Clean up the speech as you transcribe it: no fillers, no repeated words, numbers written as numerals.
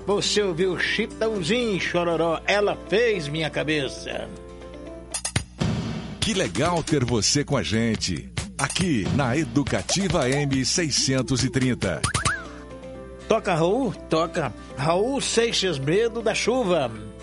Você ouviu Chitãozinho e Chororó, Ela Fez Minha Cabeça. Que legal ter você com a gente, aqui na Educativa M630. Toca, Raul, toca. Raul Seixas, Medo da Chuva.